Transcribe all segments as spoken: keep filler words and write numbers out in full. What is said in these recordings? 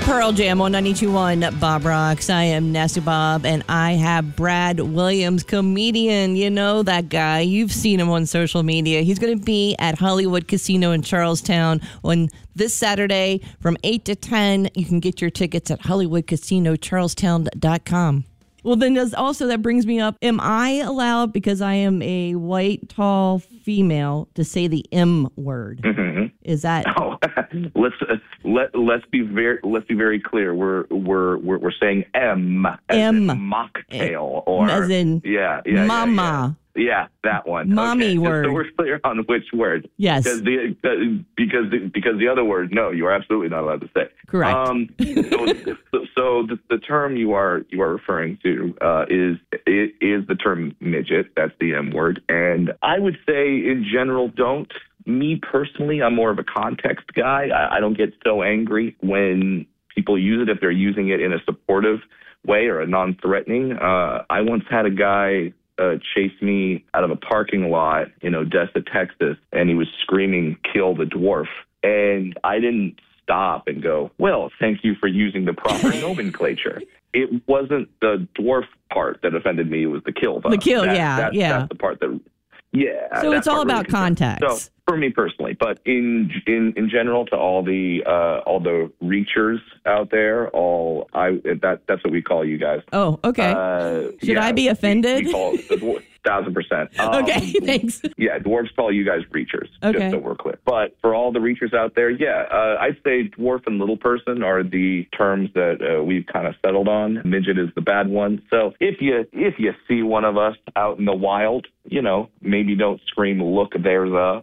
Pearl Jam on ninety-two point one Bob Rocks. I am Nasty Bob, and I have Brad Williams, comedian. You know that guy. You've seen him on social media. He's going to be at Hollywood Casino in Charlestown on this Saturday from eight to ten. You can get your tickets at hollywood casino charlestown dot com. Well, then there's also that brings me up. Am I allowed, because I am a white, tall female, to say the M word? Mm-hmm. Is that? Oh, let's uh, let let's be very let's be very clear. We're we're we're, we're saying M as M. in mocktail, or as in yeah, yeah, mama. Yeah, yeah. Yeah, that one. Mommy okay. word. So we're clear on which word. Yes. Because the because the, because the other word, no, you are absolutely not allowed to say. Correct. Um, so so the, the term you are you are referring to uh, is is the term midget. That's the M word. And I would say in general, don't. Me personally, I'm more of a context guy. I, I don't get so angry when people use it if they're using it in a supportive way or a non-threatening. Uh, I once had a guy Uh, chased me out of a parking lot in Odessa, Texas, and he was screaming, "Kill the dwarf." And I didn't stop and go, "Well, thank you for using the proper nomenclature." It wasn't the dwarf part that offended me. It was the kill. The kill, that, yeah, that, yeah. That's the part that, yeah. So that it's all part really about context. So for me personally, but in in in general, to all the uh, all the reachers out there, all I that that's what we call you guys. Oh, okay. Uh, Should yeah, I be offended? We, we call it the dwarf, thousand percent. Um, okay, thanks. Yeah, dwarves call you guys reachers, okay. just so we're clear. But for all the reachers out there, yeah, uh, I'd say dwarf and little person are the terms that uh, we've kind of settled on. Midget is the bad one. So if you if you see one of us out in the wild, you know, maybe don't scream, "Look, there's a,"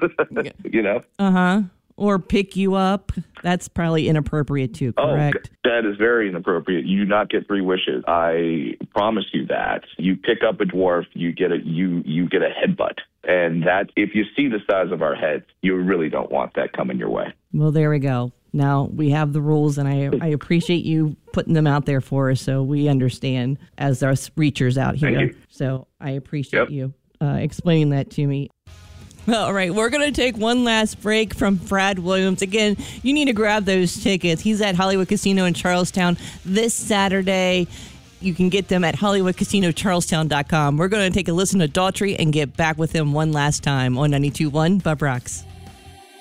you know. Uh-huh. Or pick you up. That's probably inappropriate too, correct? Oh, that is very inappropriate. You do not get three wishes. I promise you that. You pick up a dwarf, you get a you you get a headbutt. And that, if you see the size of our heads, you really don't want that coming your way. Well, there we go. Now we have the rules, and I, I appreciate you putting them out there for us so we understand as us reachers out here. So I appreciate yep. you uh, explaining that to me. All right, we're going to take one last break from Brad Williams. Again, you need to grab those tickets. He's at Hollywood Casino in Charlestown this Saturday. You can get them at hollywood casino charlestown dot com. We're going to take a listen to Daughtry and get back with him one last time on ninety-two point one Bob Rocks.